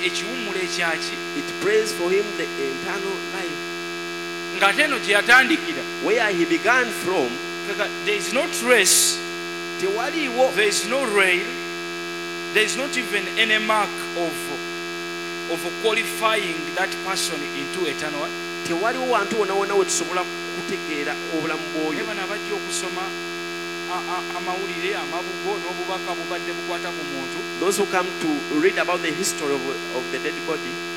ekiwummulo ekyaki It prays for him the eternal life. ng'ate eno gye yatandikira Where he began from, there is no trace, tewaliwo there is no rail, there is not even any mark of qualifying that person into eternal life. tewaliwo wantu wonna wonna we tusobola kutegeera obulamu bw'oyo. Bano abajja okusoma amawulire amabugo n'obubaka bubadde bukwata ku muntu Those who come to read about the history of the dead body,